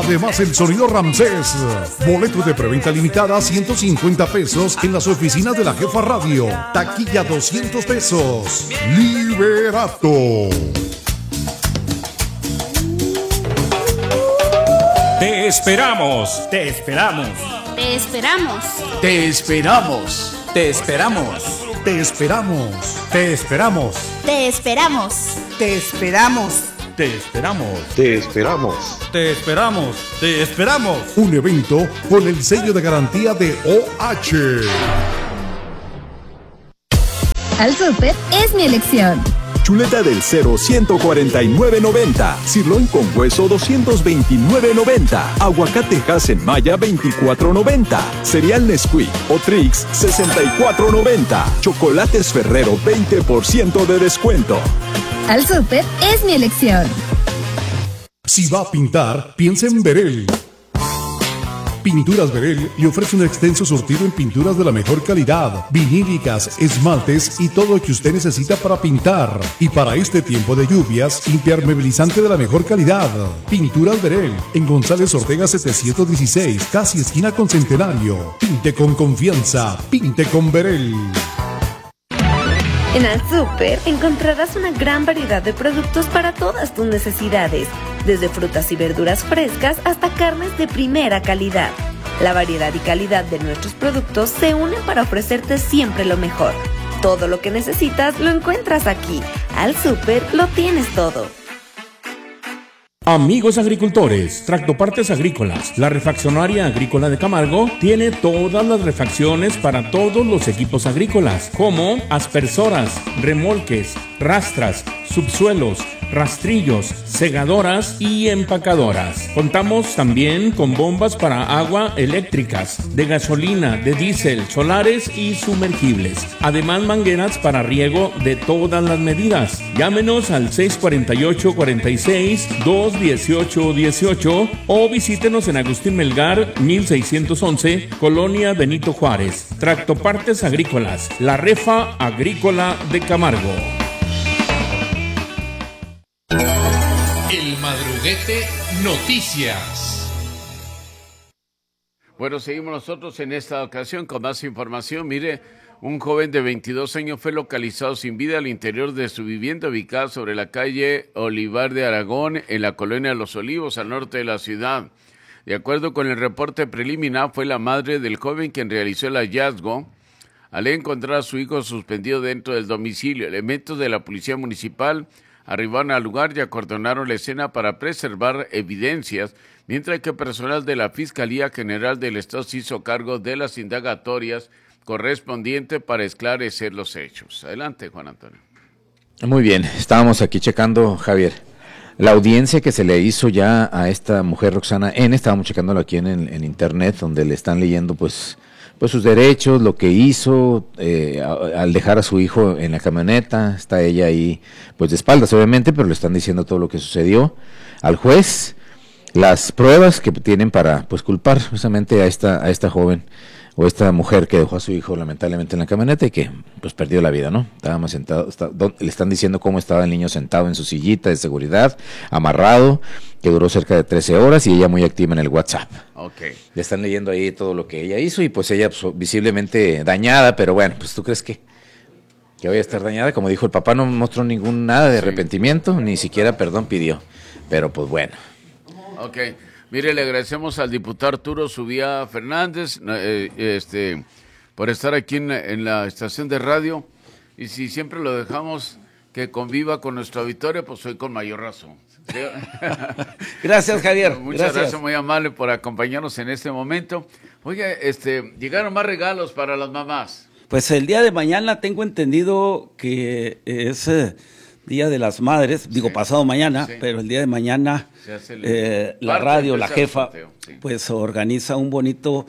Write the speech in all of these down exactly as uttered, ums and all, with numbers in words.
Además, el sonido Ramsés. Boletos de preventa limitada a ciento cincuenta pesos en las oficinas de la Jefa Radio. Taquilla doscientos pesos. Liberato. Te esperamos. Te esperamos. Te esperamos. Te esperamos. Te esperamos. Te esperamos. Te esperamos. Te esperamos. Te esperamos. Te esperamos. Te esperamos. Te esperamos. Te esperamos. Un evento con el sello de garantía de O H. Al Súper es mi elección. Chuleta del Cero ciento cuarenta y nueve noventa. Sirloin con hueso doscientos veintinueve noventa. Aguacate Hass Maya veinticuatro noventa. Cereal Nesquik o Trix sesenta y cuatro noventa. Chocolates Ferrero veinte por ciento de descuento. Al Súper es mi elección. Si va a pintar, piensa en Berel. Pinturas Berel le ofrece un extenso surtido en pinturas de la mejor calidad, vinílicas, esmaltes y todo lo que usted necesita para pintar. Y para este tiempo de lluvias, impermeabilizante de la mejor calidad. Pinturas Berel, en González Ortega setecientos dieciséis, casi esquina con Centenario. Pinte con confianza, pinte con Berel. En Al Súper encontrarás una gran variedad de productos para todas tus necesidades, desde frutas y verduras frescas hasta carnes de primera calidad. La variedad y calidad de nuestros productos se unen para ofrecerte siempre lo mejor. Todo lo que necesitas lo encuentras aquí. Al Súper lo tienes todo. Amigos agricultores, Tractopartes Agrícolas, la refaccionaria agrícola de Camargo tiene todas las refacciones para todos los equipos agrícolas, como aspersoras, remolques, rastras, subsuelos, rastrillos, segadoras y empacadoras. Contamos también con bombas para agua eléctricas, de gasolina, de diésel, solares y sumergibles. Además, mangueras para riego de todas las medidas. Llámenos al seis cuatro ocho, cuatro seis, dos uno ocho uno ocho o visítenos en Agustín Melgar, mil seiscientos once, Colonia Benito Juárez. Tractopartes Agrícolas, la refa agrícola de Camargo. El Madruguete Noticias. Bueno, seguimos nosotros en esta ocasión con más información. Mire, un joven de veintidós años fue localizado sin vida al interior de su vivienda ubicada sobre la calle Olivar de Aragón, en la colonia Los Olivos, al norte de la ciudad. De acuerdo con el reporte preliminar, fue la madre del joven quien realizó el hallazgo al encontrar a su hijo suspendido dentro del domicilio. Elementos de la policía municipal arribaron al lugar y acordonaron la escena para preservar evidencias, mientras que personal de la Fiscalía General del Estado se hizo cargo de las indagatorias correspondientes para esclarecer los hechos. Adelante, Juan Antonio. Muy bien, estábamos aquí checando, Javier, la audiencia que se le hizo ya a esta mujer Roxana N. Estábamos checándolo aquí en, en internet, donde le están leyendo pues pues sus derechos, lo que hizo eh, a, al dejar a su hijo en la camioneta. Está ella ahí pues de espaldas obviamente, pero le están diciendo todo lo que sucedió al juez, las pruebas que tienen para pues culpar justamente a esta a esta joven o esta mujer que dejó a su hijo lamentablemente en la camioneta y que pues perdió la vida, ¿no? Estábamos sentados, está, le están diciendo cómo estaba el niño sentado en su sillita de seguridad, amarrado, que duró cerca de trece horas y ella muy activa en el WhatsApp. Okay. Le están leyendo ahí todo lo que ella hizo y pues ella pues, visiblemente dañada, pero bueno, pues ¿tú crees que que vaya a estar dañada? Como dijo el papá, no mostró ningún nada de arrepentimiento, ni siquiera perdón pidió, pero pues bueno. Ok. Mire, le agradecemos al diputado Arturo Subía Fernández eh, este, por estar aquí en, en la estación de radio, y si siempre lo dejamos que conviva con nuestra auditorio, pues hoy con mayor razón. ¿Sí? Gracias, Javier. Muchas gracias. gracias, muy amable por acompañarnos en este momento. Oiga, este, llegaron más regalos para las mamás. Pues el día de mañana tengo entendido que es eh, Día de las Madres, digo sí, pasado mañana, sí. pero el día de mañana eh, la radio, la jefa, sí. pues organiza un bonito,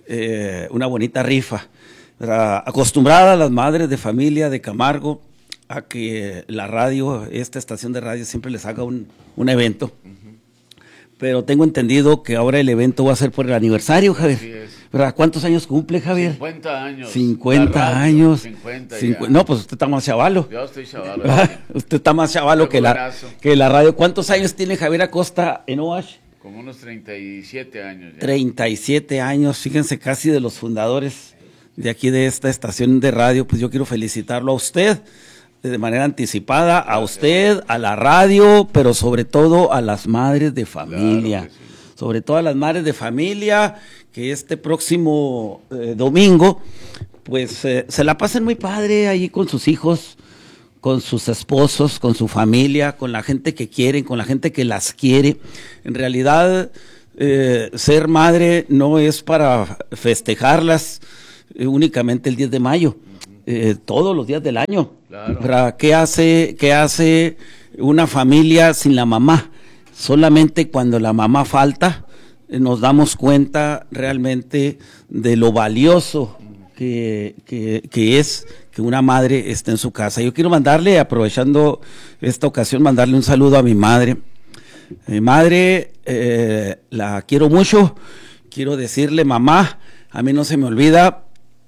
eh, una bonita rifa. ¿verdad? Acostumbrada a las madres de familia de Camargo a que la radio, esta estación de radio siempre les haga un, un evento. Uh-huh. Pero tengo entendido que ahora el evento va a ser por el aniversario, Javier. Sí es. ¿Verdad? ¿Cuántos años cumple, Javier? cincuenta años. cincuenta radio, años. cincuenta cincu- no, pues usted está más chavalo. Yo estoy chavalo. Usted está más chavalo que la, que la radio. ¿Cuántos años tiene Javier Acosta en O H? Como unos treinta y siete años. Ya. treinta y siete años, fíjense, casi de los fundadores de aquí de esta estación de radio. Pues yo quiero felicitarlo a usted de manera anticipada, a usted, a la radio, pero sobre todo a las madres de familia. Claro que sí. Sobre todo a las madres de familia, que este próximo eh, domingo, pues eh, se la pasen muy padre ahí con sus hijos, con sus esposos, con su familia, con la gente que quieren, con la gente que las quiere. En realidad, eh, ser madre no es para festejarlas eh, únicamente el diez de mayo, eh, todos los días del año. Claro. ¿Qué hace, qué hace una familia sin la mamá? Solamente cuando la mamá falta, eh, nos damos cuenta realmente de lo valioso que, que, que es que una madre esté en su casa. Yo quiero mandarle, aprovechando esta ocasión, mandarle un saludo a mi madre. Mi madre, eh, la quiero mucho. Quiero decirle, mamá, a mí no se me olvida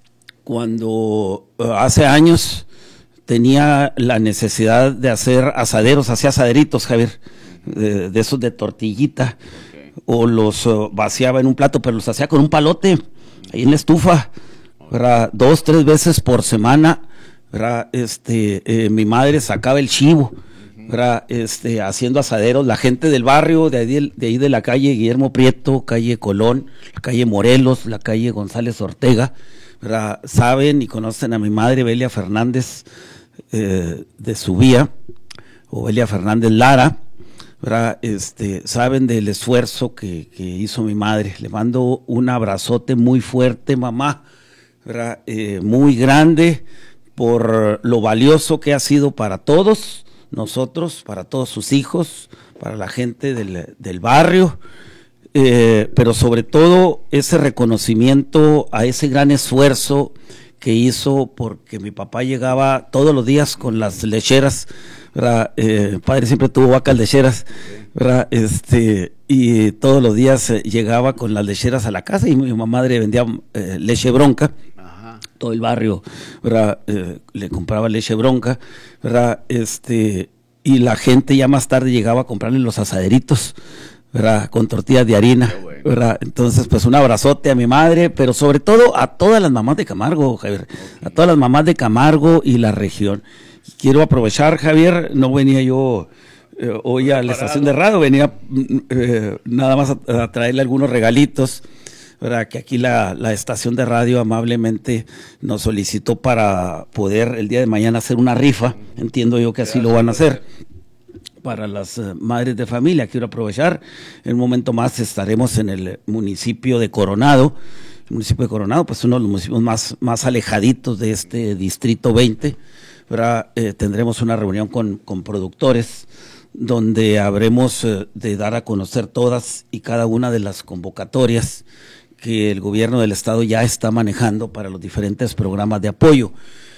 cuando uh, hace años tenía la necesidad de hacer asaderos, hacía asaderitos, Javier, de, de esos de tortillita, okay. O los uh, vaciaba en un plato, pero los hacía con un palote, ahí en la estufa. ¿Verdad? Dos, tres veces por semana, ¿verdad? Este, eh, mi madre sacaba el chivo, ¿verdad? Este, haciendo asaderos. La gente del barrio, de ahí, de ahí de la calle Guillermo Prieto, calle Colón, la calle Morelos, la calle González Ortega, ¿verdad? Saben y conocen a mi madre Belia Fernández eh, de Subía, o Belia Fernández Lara, ¿verdad? Este, saben del esfuerzo que, que hizo mi madre. Le mando un abrazote muy fuerte, mamá. Eh, muy grande por lo valioso que ha sido para todos nosotros, para todos sus hijos, para la gente del, del barrio, eh, pero sobre todo ese reconocimiento a ese gran esfuerzo que hizo, porque mi papá llegaba todos los días con las lecheras, ¿verdad? Eh, mi padre siempre tuvo vacas lecheras, ¿verdad? Este, y todos los días eh, llegaba con las lecheras a la casa, y mi madre vendía eh, leche bronca. Todo el barrio, ¿verdad? Eh, le compraba leche bronca, ¿verdad? Este, y la gente ya más tarde llegaba a comprarle los asaderitos, ¿verdad? Con tortillas de harina, bueno. ¿Verdad? Entonces, pues un abrazote a mi madre, pero sobre todo a todas las mamás de Camargo, Javier, okay. A todas las mamás de Camargo y la región. Quiero aprovechar, Javier, no venía yo eh, hoy a la estación de radio, venía eh, nada más a, a traerle algunos regalitos, ¿verdad? Que aquí la, la estación de radio amablemente nos solicitó para poder el día de mañana hacer una rifa. Entiendo yo que así lo van a hacer para las uh, madres de familia. Quiero aprovechar, en un momento más estaremos en el municipio de Coronado. El municipio de Coronado, pues uno de los municipios más, más alejaditos de este distrito veinte, ¿verdad? Eh, tendremos una reunión con, con productores, donde habremos eh, de dar a conocer todas y cada una de las convocatorias que el gobierno del estado ya está manejando para los diferentes programas de apoyo.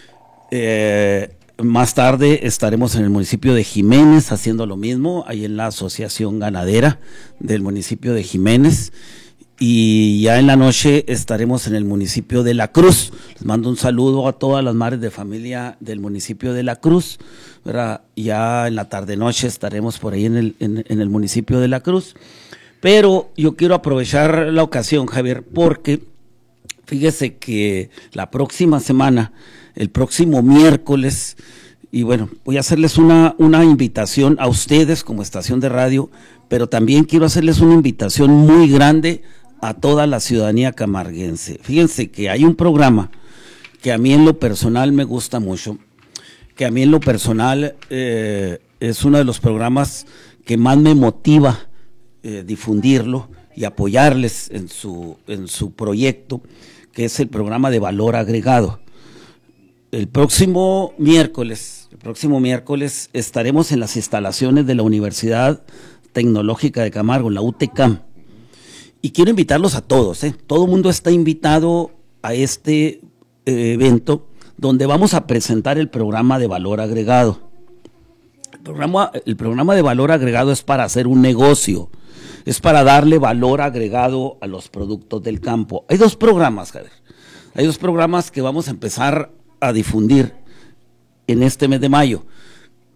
Eh, más tarde estaremos en el municipio de Jiménez haciendo lo mismo, ahí en la asociación ganadera del municipio de Jiménez, y ya en la noche estaremos en el municipio de La Cruz. Les mando un saludo a todas las madres de familia del municipio de La Cruz, ¿verdad? Ya en la tarde-noche estaremos por ahí en el, en, en el municipio de La Cruz. Pero yo quiero aprovechar la ocasión, Javier, porque fíjese que la próxima semana, el próximo miércoles, y bueno, voy a hacerles una, una invitación a ustedes como estación de radio, pero también quiero hacerles una invitación muy grande a toda la ciudadanía camarguense. Fíjense que hay un programa que a mí en lo personal me gusta mucho, que a mí en lo personal eh, es uno de los programas que más me motiva Eh, difundirlo y apoyarles en su, en su proyecto, que es el programa de valor agregado. El próximo miércoles, el próximo miércoles estaremos en las instalaciones de la Universidad Tecnológica de Camargo, la U T C A M, y quiero invitarlos a todos, ¿eh? Todo el mundo está invitado a este eh, evento, donde vamos a presentar el programa de valor agregado. El programa, el programa de valor agregado es para hacer un negocio, es para darle valor agregado a los productos del campo. Hay dos programas, Javier. Hay dos programas que vamos a empezar a difundir en este mes de mayo.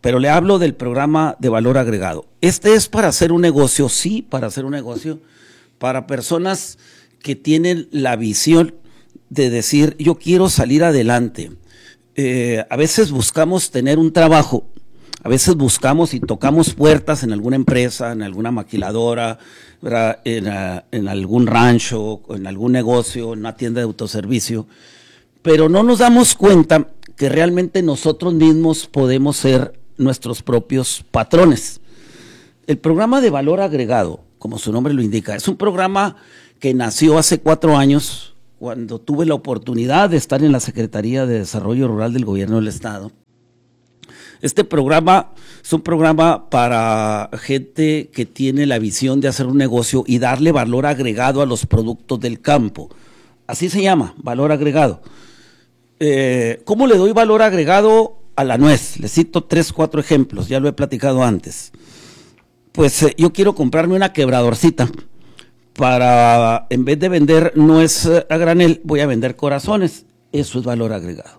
pero le hablo del programa de valor agregado. Este es para hacer un negocio, sí, para hacer un negocio, para personas que tienen la visión de decir, yo quiero salir adelante. Eh, a veces buscamos tener un trabajo, a veces buscamos y tocamos puertas en alguna empresa, en alguna maquiladora, en, a, en algún rancho, en algún negocio, en una tienda de autoservicio, pero no nos damos cuenta que realmente nosotros mismos podemos ser nuestros propios patrones. El programa de valor agregado, como su nombre lo indica, es un programa que nació hace cuatro años, cuando tuve la oportunidad de estar en la Secretaría de Desarrollo Rural del Gobierno del Estado. Este programa es un programa para gente que tiene la visión de hacer un negocio y darle valor agregado a los productos del campo. Así se llama, valor agregado. Eh, ¿Cómo le doy valor agregado a la nuez? Les cito tres, cuatro ejemplos, ya lo he platicado antes. Pues eh, yo quiero comprarme una quebradorcita para, en vez de vender nuez a granel, voy a vender corazones. Eso es valor agregado.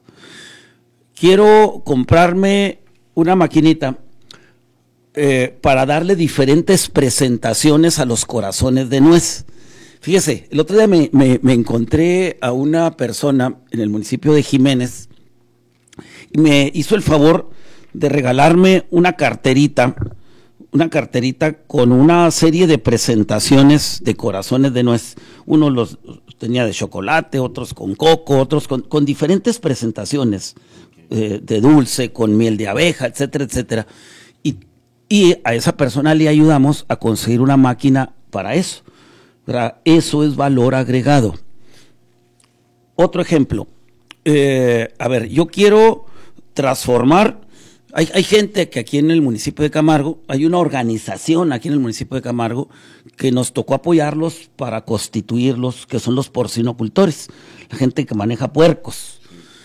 Quiero comprarme una maquinita eh, para darle diferentes presentaciones a los corazones de nuez. Fíjese, el otro día me, me, me encontré a una persona en el municipio de Jiménez y me hizo el favor de regalarme una carterita, una carterita con una serie de presentaciones de corazones de nuez. Uno los tenía de chocolate, otros con coco, otros con, con diferentes presentaciones eh, de dulce, con miel de abeja, etcétera, etcétera. Y, y a esa persona le ayudamos a conseguir una máquina para eso. Eso es valor agregado. Otro ejemplo, eh, a ver, yo quiero transformar, hay, hay gente que aquí en el municipio de Camargo, hay una organización aquí en el municipio de Camargo que nos tocó apoyarlos para constituirlos, que son los porcinocultores, la gente que maneja puercos.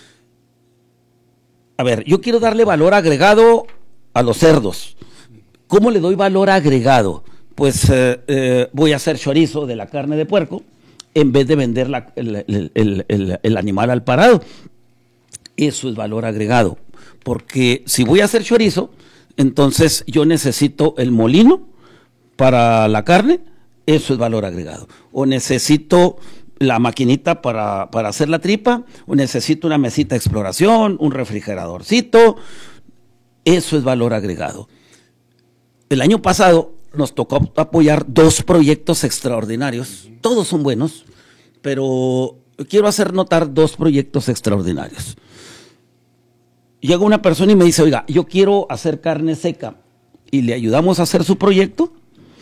A ver, yo quiero darle valor agregado a los cerdos. ¿Cómo le doy valor agregado? Pues eh, eh, voy a hacer chorizo de la carne de puerco en vez de vender la, el, el, el, el, el animal al parado. Eso es valor agregado, porque si voy a hacer chorizo, entonces yo necesito el molino para la carne, eso es valor agregado. O necesito la maquinita para, para hacer la tripa, o necesito una mesita de exploración, un refrigeradorcito, eso es valor agregado. El año pasado nos tocó apoyar dos proyectos extraordinarios, todos son buenos, pero quiero hacer notar dos proyectos extraordinarios. Llega una persona y me dice, oiga, yo quiero hacer carne seca, y le ayudamos a hacer su proyecto,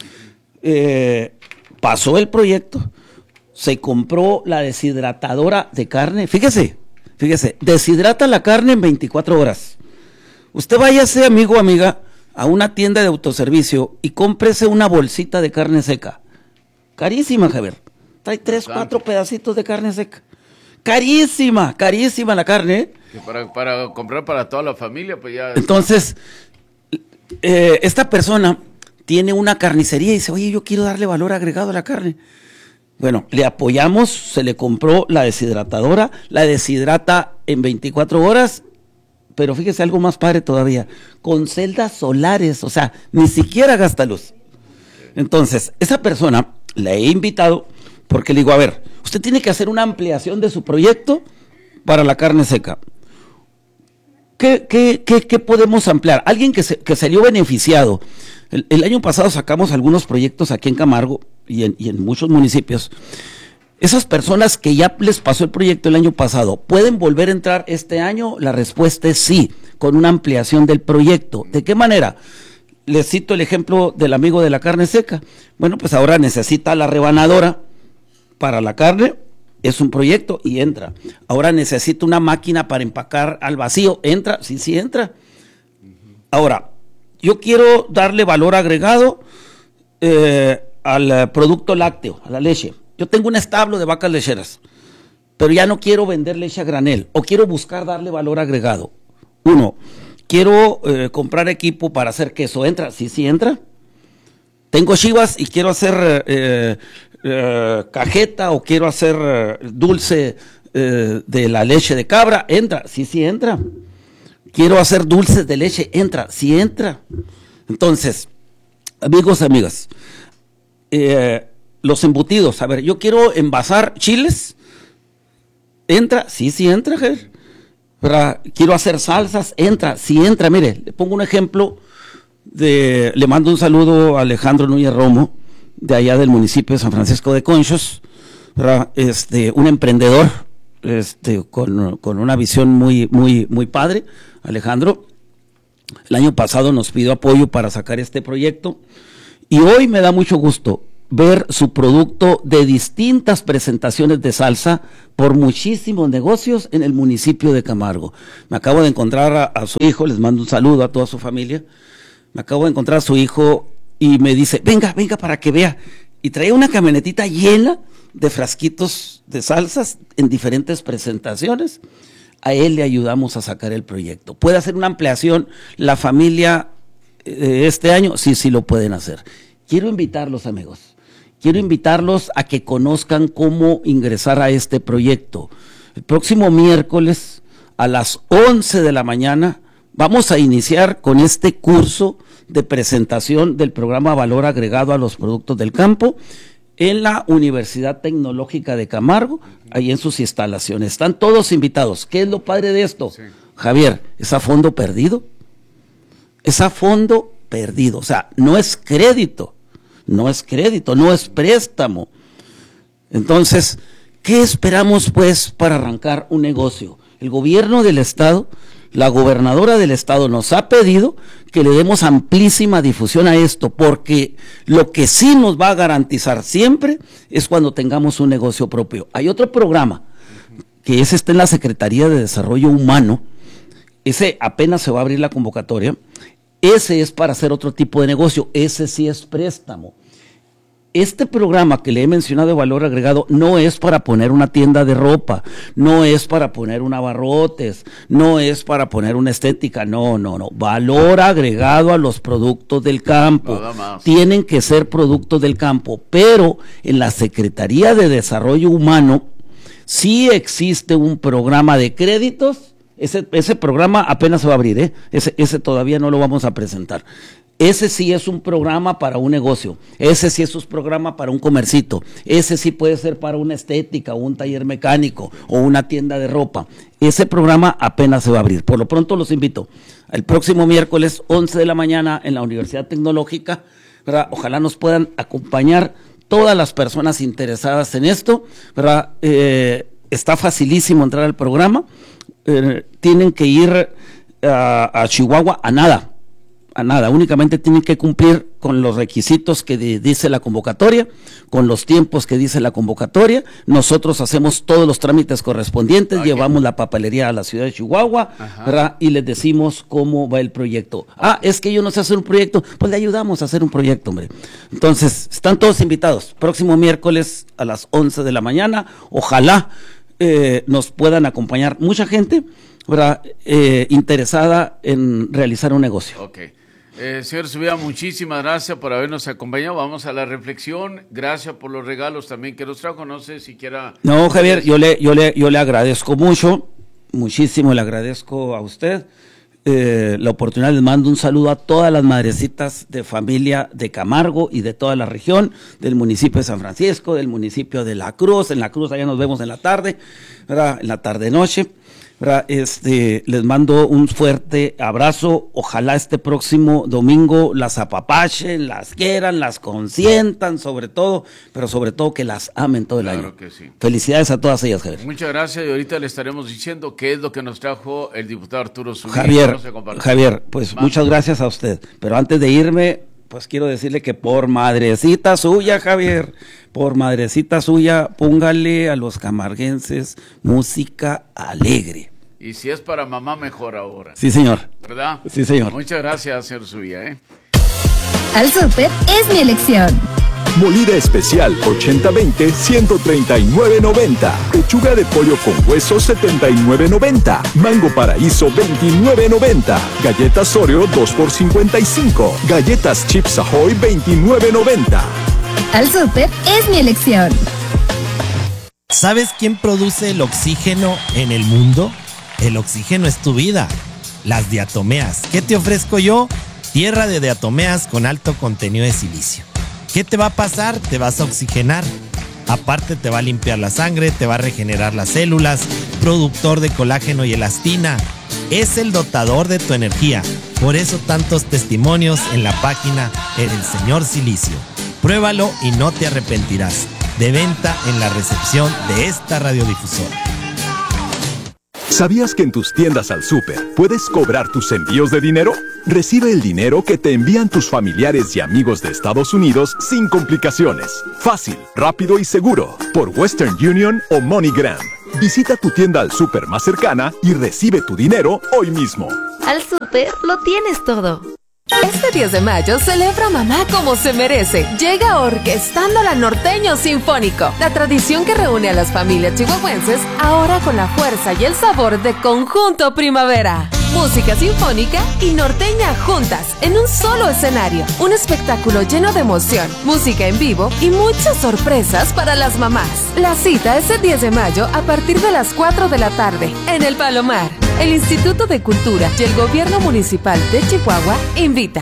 eh, pasó el proyecto, se compró la deshidratadora de carne, fíjese, fíjese, deshidrata la carne en veinticuatro horas. Usted váyase, amigo o amiga, a una tienda de autoservicio y cómprese una bolsita de carne seca. Carísima, Javier. Trae tres, cuatro pedacitos de carne seca. Carísima, carísima la carne. ¿eh? Que para, para comprar para toda la familia, pues ya... Entonces, eh, esta persona tiene una carnicería y dice, oye, yo quiero darle valor agregado a la carne. Bueno, le apoyamos, se le compró la deshidratadora, la deshidrata en veinticuatro horas, pero fíjese algo más padre todavía, con celdas solares, o sea, ni siquiera gasta luz. Entonces, esa persona la he invitado porque le digo, a ver, usted tiene que hacer una ampliación de su proyecto para la carne seca. ¿Qué, qué, qué, qué podemos ampliar? Alguien que, se, que salió beneficiado. El, el año pasado sacamos algunos proyectos aquí en Camargo y en, y en muchos municipios. Esas personas que ya les pasó el proyecto el año pasado, ¿pueden volver a entrar este año? La respuesta es sí, con una ampliación del proyecto. ¿De qué manera? Les cito el ejemplo del amigo de la carne seca. Bueno, pues ahora necesita la rebanadora para la carne, es un proyecto y entra. Ahora necesita una máquina para empacar al vacío, entra, sí, sí entra. Ahora, yo quiero darle valor agregado eh, al producto lácteo, a la leche. Yo tengo un establo de vacas lecheras, pero ya no quiero vender leche a granel, o quiero buscar darle valor agregado. Uno, quiero eh, comprar equipo para hacer queso, ¿entra? Sí, sí entra. Tengo chivas y quiero hacer eh, eh, cajeta, o quiero hacer eh, dulce eh, de la leche de cabra, ¿entra? Sí, sí entra. quiero hacer dulces de leche, entra, sí entra. Entonces, amigos, amigas, eh, los embutidos, a ver, yo quiero envasar chiles, entra, sí, sí entra, Javier. ¿Verdad? Quiero hacer salsas, entra, sí entra, mire, le pongo un ejemplo, de, le mando un saludo a Alejandro Núñez Romo, de allá del municipio de San Francisco de Conchos, ¿verdad? Este, un emprendedor, este, con, con una visión muy, muy, muy padre, Alejandro. El año pasado nos pidió apoyo para sacar este proyecto, y hoy me da mucho gusto ver su producto de distintas presentaciones de salsa por muchísimos negocios en el municipio de Camargo. Me acabo de encontrar a, a su hijo, les mando un saludo a toda su familia. Me acabo de encontrar a su hijo y me dice, venga, venga para que vea. Y traía una camionetita llena de frasquitos de salsas en diferentes presentaciones. A él le ayudamos a sacar el proyecto. ¿Puede hacer una ampliación la familia eh, este año? Sí, sí lo pueden hacer. Quiero invitarlos, amigos. Quiero invitarlos a que conozcan cómo ingresar a este proyecto. El próximo miércoles a las once de la mañana vamos a iniciar con este curso de presentación del programa Valor Agregado a los Productos del Campo en la Universidad Tecnológica de Camargo, ahí en sus instalaciones. Están todos invitados. ¿Qué es lo padre de esto? Sí. Javier, ¿es a fondo perdido? Es a fondo perdido, o sea, no es crédito. No es crédito, no es préstamo. Entonces, ¿qué esperamos pues para arrancar un negocio? El gobierno del estado, la gobernadora del estado nos ha pedido que le demos amplísima difusión a esto, porque lo que sí nos va a garantizar siempre es cuando tengamos un negocio propio. Hay otro programa, que ese está en la Secretaría de Desarrollo Humano, ese apenas se va a abrir la convocatoria. Ese es para hacer otro tipo de negocio, ese sí es préstamo. Este programa que le he mencionado de valor agregado no es para poner una tienda de ropa, no es para poner un abarrotes, no es para poner una estética, no, no, no. Valor agregado a los productos del campo. Tienen que ser productos del campo, pero en la Secretaría de Desarrollo Humano sí existe un programa de créditos. Ese, ese programa apenas se va a abrir, ¿eh? ese, ese todavía no lo vamos a presentar. Ese sí es un programa para un negocio, ese sí es un programa para un comercito, ese sí puede ser para una estética, o un taller mecánico, o una tienda de ropa. Ese programa apenas se va a abrir. Por lo pronto los invito el próximo miércoles, once de la mañana, en la Universidad Tecnológica, ¿verdad? Ojalá nos puedan acompañar todas las personas interesadas en esto, ¿verdad? Eh, está facilísimo entrar al programa. Eh, tienen que ir a, a Chihuahua a nada, a nada, únicamente tienen que cumplir con los requisitos que de, dice la convocatoria, con los tiempos que dice la convocatoria. Nosotros hacemos todos los trámites correspondientes, okay. Llevamos la papelería a la ciudad de Chihuahua, ¿verdad? Y les decimos cómo va el proyecto. Ah, es que yo no sé hacer un proyecto, pues le ayudamos a hacer un proyecto, hombre. Entonces, están todos invitados, próximo miércoles a las once de la mañana, ojalá Eh, nos puedan acompañar mucha gente, ¿verdad? Eh, interesada en realizar un negocio. Ok. Eh, señor Zubia, muchísimas gracias por habernos acompañado. Vamos a la reflexión. Gracias por los regalos también que nos trajo. No sé si quiera... No, Javier, yo le, yo le, yo le agradezco mucho, muchísimo le agradezco a usted. Eh, la oportunidad, les mando un saludo a todas las madrecitas de familia de Camargo y de toda la región, del municipio de San Francisco, del municipio de La Cruz. En La Cruz allá nos vemos en la tarde, ¿verdad? En la tarde-noche, ¿verdad? Este, les mando un fuerte abrazo. Ojalá este próximo domingo las apapachen, las quieran, las consientan, sobre todo, pero sobre todo que las amen todo el claro año. Que sí. Felicidades a todas ellas, Javier. Muchas gracias, y ahorita le estaremos diciendo qué es lo que nos trajo el diputado Arturo Zubia. Javier, Javier, pues Más. muchas gracias a usted, pero antes de irme, pues quiero decirle que por madrecita suya, Javier, por madrecita suya, póngale a los camarguenses música alegre. Y si es para mamá, mejor ahora. Sí, señor. ¿Verdad? Sí, señor. Muchas gracias, señor Zubia, ¿eh? Al Súper es mi elección. Molida especial ochenta veinte, ciento treinta y nueve noventa. Pechuga de pollo con hueso setenta y nueve noventa. Mango paraíso veintinueve noventa. Galletas Oreo dos por cincuenta y cinco. Galletas Chips Ahoy veintinueve noventa. Al Súper es mi elección. ¿Sabes quién produce el oxígeno en el mundo? El oxígeno es tu vida. las diatomeas. ¿Qué te ofrezco yo? Tierra de diatomeas con alto contenido de silicio. ¿Qué te va a pasar? Te vas a oxigenar. Aparte te va a limpiar la sangre, te va a regenerar las células, productor de colágeno y elastina. Es el dotador de tu energía. Por eso tantos testimonios en la página El Señor Silicio. Pruébalo y no te arrepentirás. De venta en la recepción de esta radiodifusora. ¿Sabías que en tus tiendas al súper puedes cobrar tus envíos de dinero? Recibe el dinero que te envían tus familiares y amigos de Estados Unidos sin complicaciones. Fácil, rápido y seguro. Por Western Union o MoneyGram. Visita tu tienda al súper más cercana y recibe tu dinero hoy mismo. Al súper lo tienes todo. Este diez de mayo celebra a mamá como se merece. Llega Orquestando la Norteño Sinfónico, la tradición que reúne a las familias chihuahuenses, ahora con la fuerza y el sabor de Conjunto Primavera. Música sinfónica y norteña juntas en un solo escenario. Un espectáculo lleno de emoción, música en vivo y muchas sorpresas para las mamás. La cita es el diez de mayo a partir de las cuatro de la tarde en el Palomar. El Instituto de Cultura y el Gobierno Municipal de Chihuahua invita.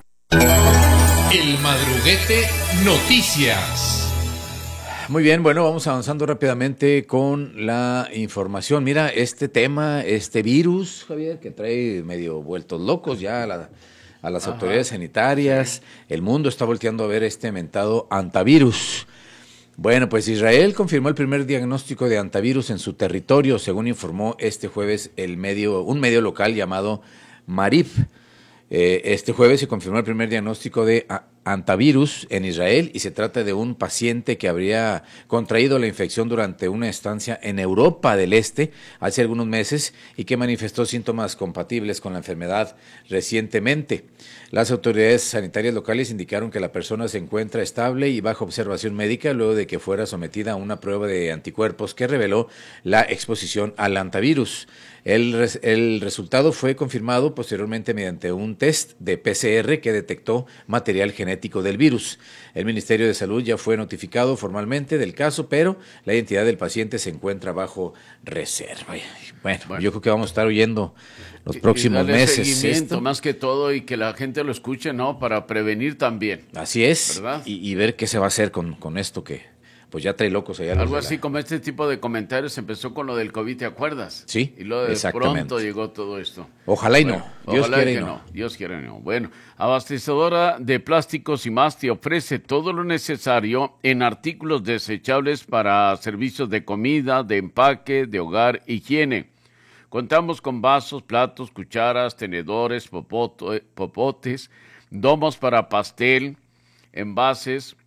El Madruguete Noticias. Muy bien, bueno, vamos avanzando rápidamente con la información. Mira, este tema, este virus, Javier, que trae medio vueltos locos ya a, la, a las Ajá. autoridades sanitarias. Sí. El mundo está volteando a ver este mentado antivirus. Bueno, pues Israel confirmó el primer diagnóstico de antivirus en su territorio, según informó este jueves el medio, un medio local llamado Marif. Eh, este jueves se confirmó el primer diagnóstico de antivirus en Israel y se trata de un paciente que habría contraído la infección durante una estancia en Europa del Este hace algunos meses y que manifestó síntomas compatibles con la enfermedad recientemente. Las autoridades sanitarias locales indicaron que la persona se encuentra estable y bajo observación médica luego de que fuera sometida a una prueba de anticuerpos que reveló la exposición al antivirus. El, res, el resultado fue confirmado posteriormente mediante un test de P C R que detectó material genético del virus. El Ministerio de Salud ya fue notificado formalmente del caso, pero la identidad del paciente se encuentra bajo reserva. Bueno, bueno. yo creo que vamos a estar oyendo los próximos y darle meses. Seguimiento, esto. Más que todo, y que la gente lo escuche, ¿no? Para prevenir también. Así es, y, y ver qué se va a hacer con, con esto que... pues ya trae locos allá. Algo así la... como este tipo de comentarios empezó con lo del COVID, ¿te acuerdas? Sí, y luego de pronto llegó todo esto. Ojalá y bueno, no, Dios ojalá quiere que y no. no. Dios quiere y no. Bueno, Abastecedora de Plásticos y Más te ofrece todo lo necesario en artículos desechables para servicios de comida, de empaque, de hogar, higiene. Contamos con vasos, platos, cucharas, tenedores, popoto, popotes, domos para pastel, envases,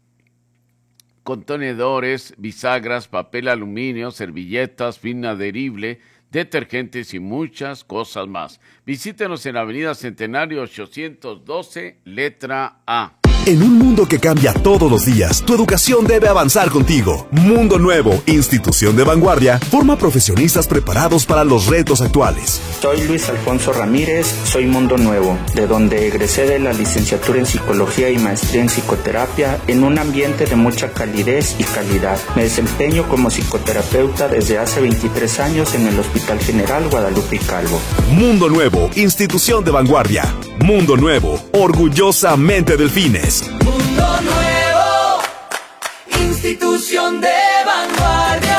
contenedores, bisagras, papel aluminio, servilletas, film adherible, detergentes y muchas cosas más. Visítenos en Avenida Centenario ochocientos doce, letra A. En un mundo que cambia todos los días, tu educación debe avanzar contigo. Mundo Nuevo, institución de vanguardia, forma profesionistas preparados para los retos actuales. Soy Luis Alfonso Ramírez, soy Mundo Nuevo, de donde egresé de la licenciatura en Psicología y maestría en Psicoterapia en un ambiente de mucha calidez y calidad. Me desempeño como psicoterapeuta desde hace veintitrés años en el Hospital General Guadalupe y Calvo. Mundo Nuevo, institución de vanguardia. Mundo Nuevo, orgullosamente Delfines. Mundo Nuevo, institución de vanguardia.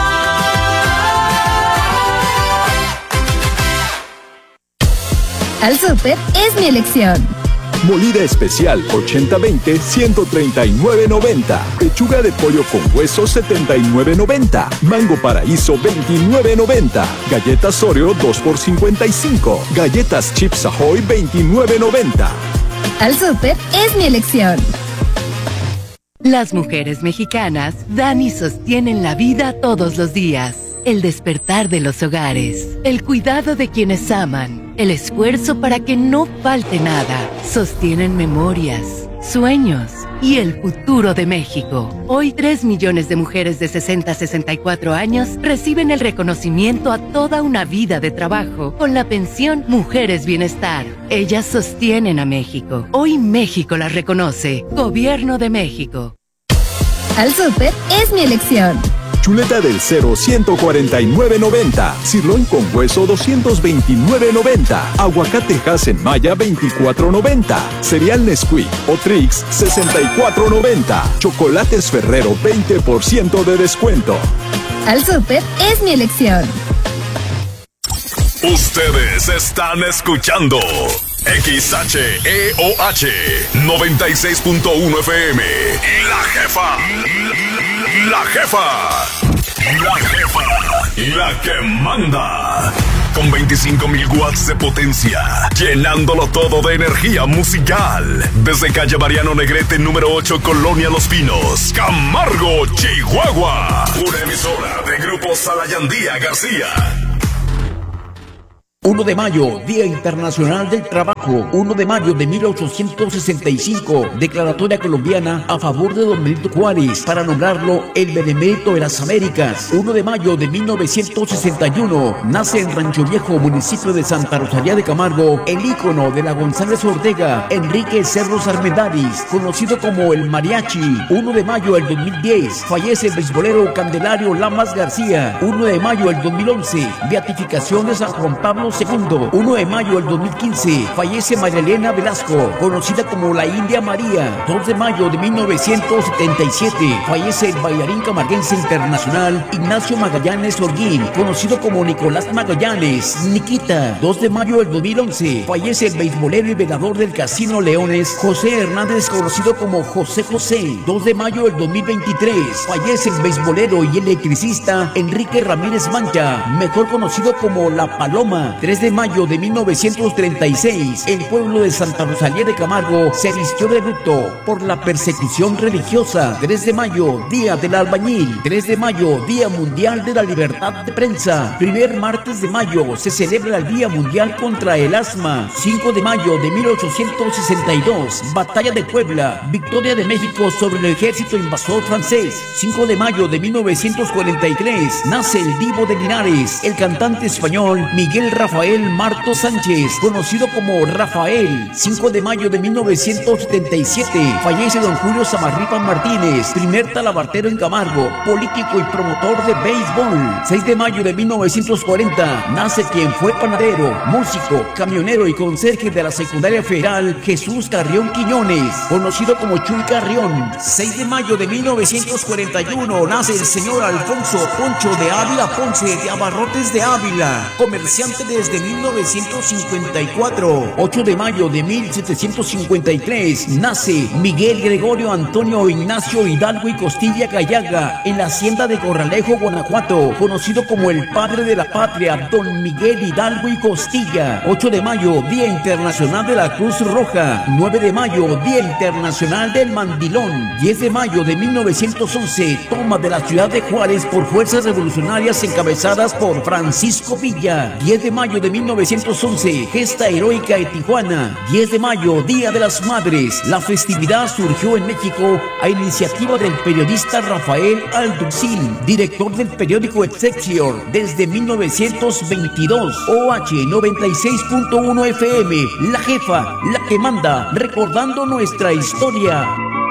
Al súper es mi elección. Molida especial ochenta veinte, ciento treinta y nueve noventa. Pechuga de pollo con hueso setenta y nueve noventa. Mango paraíso veintinueve noventa. Galletas Oreo dos por cincuenta y cinco. Galletas Chips Ahoy veintinueve noventa. Al súper es mi elección. Las mujeres mexicanas dan y sostienen la vida todos los días. El despertar de los hogares, el cuidado de quienes aman, el esfuerzo para que no falte nada. Sostienen memorias, sueños y el futuro de México. Hoy tres millones de mujeres de sesenta a sesenta y cuatro años reciben el reconocimiento a toda una vida de trabajo con la pensión Mujeres Bienestar. Ellas sostienen a México. Hoy México las reconoce. Gobierno de México. Al súper es mi elección. Chuleta del Cero ciento cuarenta y nueve noventa. Sirloin con hueso doscientos veintinueve noventa. Aguacate Hass Maya veinticuatro noventa. Cereal Nesquik o Trix sesenta y cuatro noventa. Chocolates Ferrero veinte por ciento de descuento. Al Súper es mi elección. Ustedes están escuchando X H E O H noventa y seis punto uno F M. La Jefa. La Jefa. La Jefa. La que manda. Con veinticinco mil watts de potencia, llenándolo todo de energía musical. Desde calle Mariano Negrete, número ocho, Colonia Los Pinos, Camargo, Chihuahua. Una emisora de Grupo Salayandía García. uno de mayo, Día Internacional del Trabajo. uno de mayo de mil ochocientos sesenta y cinco, declaratoria colombiana a favor de don Benito Juárez para nombrarlo el Benemérito de las Américas. uno de mayo de mil novecientos sesenta y uno, nace en Rancho Viejo, municipio de Santa Rosalía de Camargo, el ícono de la González Ortega, Enrique Cerros Armendáriz, conocido como el Mariachi. uno de mayo del dos mil diez, fallece el beisbolero Candelario Lamas García. uno de mayo del dos mil once, beatificación de San Juan Pablo segundo. uno de mayo del dos mil quince, fallece María Elena Velasco, conocida como la India María. dos de mayo de mil novecientos setenta y siete, fallece el bailarín camarguense internacional Ignacio Magallanes Orguín, conocido como Nicolás Magallanes, Niquita. dos de mayo del dos mil once, fallece el beisbolero y velador del Casino Leones José Hernández, conocido como José José. dos de mayo del dos mil veintitrés, fallece el beisbolero y electricista Enrique Ramírez Mancha, mejor conocido como La Paloma. tres de mayo de mil novecientos treinta y seis, el pueblo de Santa Rosalía de Camargo se vistió de luto por la persecución religiosa. tres de mayo, Día del Albañil. tres de mayo, Día Mundial de la Libertad de Prensa. Primer martes de mayo se celebra el Día Mundial contra el Asma. cinco de mayo de mil ochocientos sesenta y dos, Batalla de Puebla, victoria de México sobre el ejército invasor francés. cinco de mayo de mil novecientos cuarenta y tres, nace el Divo de Linares, el cantante español Miguel Rafael Marto Sánchez, conocido como Rafael. cinco de mayo de mil novecientos setenta y siete, fallece don Julio Samarripa Martínez, primer talabartero en Camargo, político y promotor de béisbol. seis de mayo de mil novecientos cuarenta, nace quien fue panadero, músico, camionero y conserje de la secundaria federal Jesús Carrión Quiñones, conocido como Chuy Carrión. seis de mayo de mil novecientos cuarenta y uno, nace el señor Alfonso Poncho de Ávila Ponce de Abarrotes de Ávila, comerciante desde mil novecientos cincuenta y cuatro. ocho de mayo de mil setecientos cincuenta y tres, nace Miguel Gregorio Antonio Ignacio Hidalgo y Costilla Gallaga en la hacienda de Corralejo, Guanajuato, conocido como el padre de la patria, don Miguel Hidalgo y Costilla. ocho de mayo, Día Internacional de la Cruz Roja. nueve de mayo, Día Internacional del Mandilón. diez de mayo de mil novecientos once, toma de la ciudad de Juárez por fuerzas revolucionarias encabezadas por Francisco Villa. diez de mayo de mil novecientos once, gesta heroica de Tijuana. diez de mayo, Día de las Madres. La festividad surgió en México a iniciativa del periodista Rafael Alducín, director del periódico Excelsior desde mil novecientos veintidós. O H noventa y seis punto uno F M, La Jefa, la que manda, recordando nuestra historia.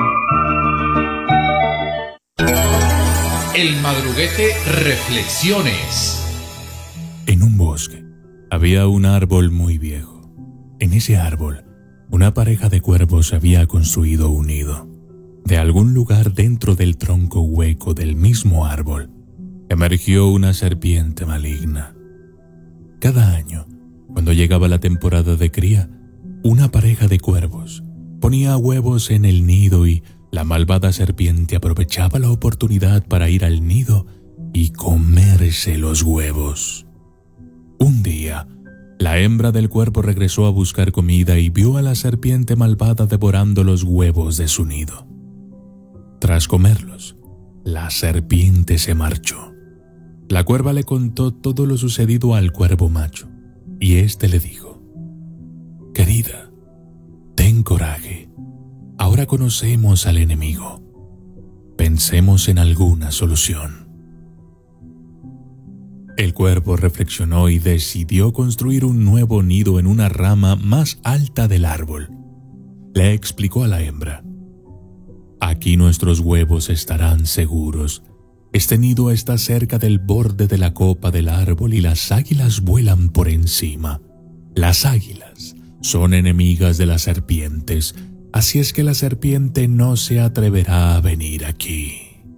El Madruguete Reflexiones. En un bosque había un árbol muy viejo. En ese árbol, una pareja de cuervos había construido un nido. De algún lugar dentro del tronco hueco del mismo árbol, emergió una serpiente maligna. Cada año, cuando llegaba la temporada de cría, una pareja de cuervos ponía huevos en el nido y la malvada serpiente aprovechaba la oportunidad para ir al nido y comerse los huevos. Un día, la hembra del cuervo regresó a buscar comida y vio a la serpiente malvada devorando los huevos de su nido. Tras comerlos, la serpiente se marchó. La cuerva le contó todo lo sucedido al cuervo macho, y éste le dijo: «Querida, ten coraje. Ahora conocemos al enemigo. Pensemos en alguna solución». El cuervo reflexionó y decidió construir un nuevo nido en una rama más alta del árbol. Le explicó a la hembra: «Aquí nuestros huevos estarán seguros, Este nido está cerca del borde de la copa del árbol y las águilas vuelan por encima. Las águilas son enemigas de las serpientes, así es que la serpiente no se atreverá a venir aquí.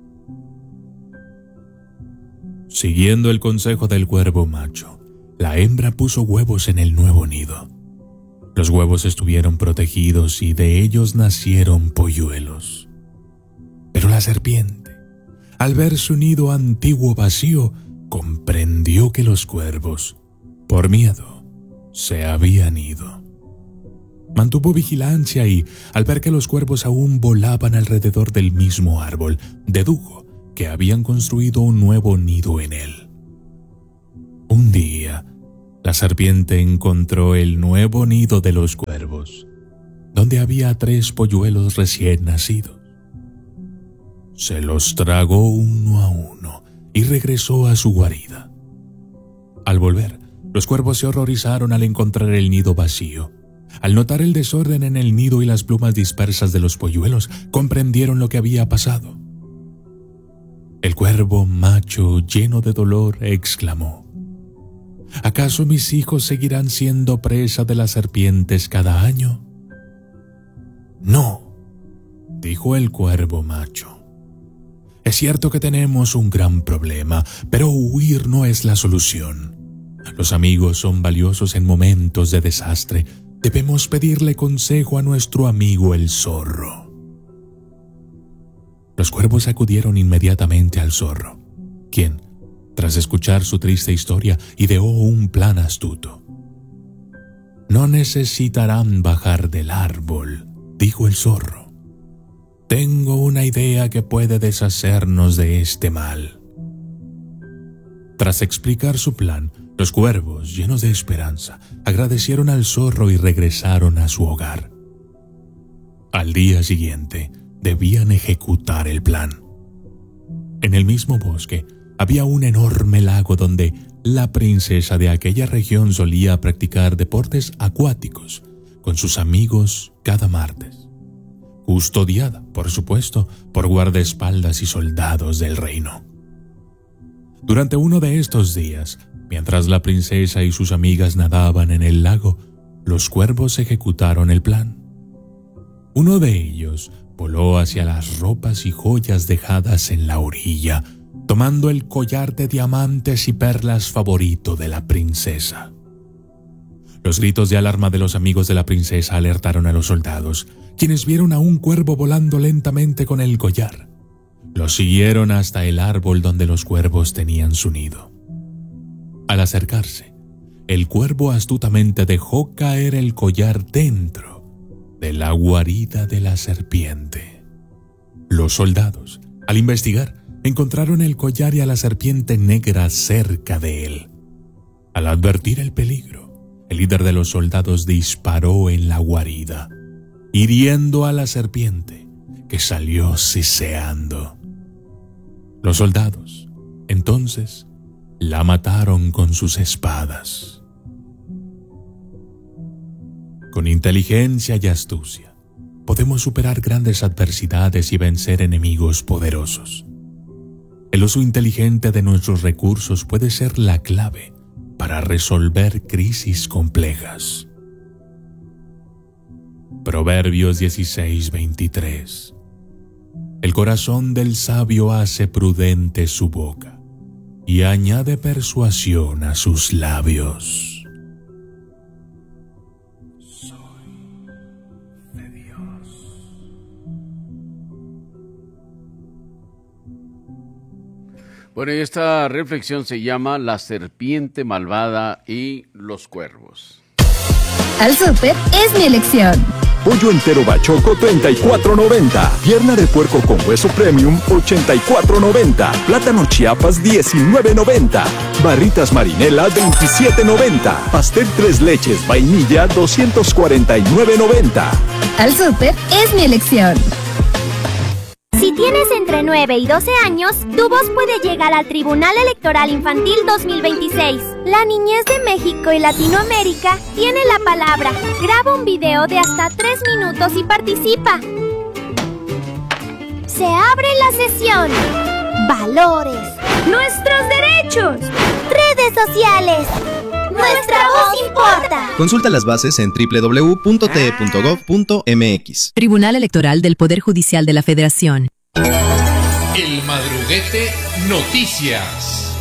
Siguiendo el consejo del cuervo macho, la hembra puso huevos en el nuevo nido. Los huevos estuvieron protegidos y de ellos nacieron polluelos. Pero la serpiente, al ver su nido antiguo vacío, comprendió que los cuervos, por miedo, se habían ido. Mantuvo vigilancia y, al ver que los cuervos aún volaban alrededor del mismo árbol, dedujo que habían construido un nuevo nido en él. Un día, la serpiente encontró el nuevo nido de los cuervos, donde había tres polluelos recién nacidos. Se los tragó uno a uno y regresó a su guarida. Al volver, los cuervos se horrorizaron al encontrar el nido vacío. Al notar el desorden en el nido y las plumas dispersas de los polluelos, comprendieron lo que había pasado. El cuervo macho, lleno de dolor, exclamó: ¿acaso mis hijos seguirán siendo presa de las serpientes cada año? No, dijo el cuervo macho. Es cierto que tenemos un gran problema, pero huir no es la solución. Los amigos son valiosos en momentos de desastre. Debemos pedirle consejo a nuestro amigo el zorro. Los cuervos acudieron inmediatamente al zorro, quien, tras escuchar su triste historia, ideó un plan astuto. No necesitarán bajar del árbol, dijo el zorro. Tengo una idea que puede deshacernos de este mal. Tras explicar su plan, los cuervos, llenos de esperanza, agradecieron al zorro y regresaron a su hogar. Al día siguiente, debían ejecutar el plan. En el mismo bosque, había un enorme lago donde la princesa de aquella región solía practicar deportes acuáticos con sus amigos cada martes. Custodiada, por supuesto, por guardaespaldas y soldados del reino. Durante uno de estos días, mientras la princesa y sus amigas nadaban en el lago, los cuervos ejecutaron el plan. Uno de ellos voló hacia las ropas y joyas dejadas en la orilla, tomando el collar de diamantes y perlas favorito de la princesa. Los gritos de alarma de los amigos de la princesa alertaron a los soldados, quienes vieron a un cuervo volando lentamente con el collar. Lo siguieron hasta el árbol donde los cuervos tenían su nido. Al acercarse, el cuervo astutamente dejó caer el collar dentro de la guarida de la serpiente. Los soldados, al investigar, encontraron el collar y a la serpiente negra cerca de él. Al advertir el peligro, el líder de los soldados disparó en la guarida, hiriendo a la serpiente, que salió siseando. Los soldados, entonces, la mataron con sus espadas. Con inteligencia y astucia, podemos superar grandes adversidades y vencer enemigos poderosos. El uso inteligente de nuestros recursos puede ser la clave para resolver crisis complejas. Proverbios dieciséis veintitrés. El corazón del sabio hace prudente su boca y añade persuasión a sus labios. Bueno, y esta reflexión se llama La serpiente malvada y los cuervos. Al Súper es mi elección. Pollo entero bachoco treinta y cuatro noventa. Pierna de puerco con hueso premium ochenta y cuatro noventa. Plátano Chiapas diecinueve noventa. Barritas Marinela veintisiete noventa. Pastel tres leches vainilla doscientos cuarenta y nueve noventa. Al Súper es mi elección. Si tienes entre nueve y doce años, tu voz puede llegar al Tribunal Electoral Infantil dos mil veintiséis. La niñez de México y Latinoamérica tiene la palabra. Graba un video de hasta tres minutos y participa. Se abre la sesión. valores, nuestros derechos, redes sociales. Nuestra voz importa. Consulta las bases en doble u doble u doble u punto t e punto gov punto m x. Tribunal Electoral del Poder Judicial de la Federación. El Madruguete Noticias.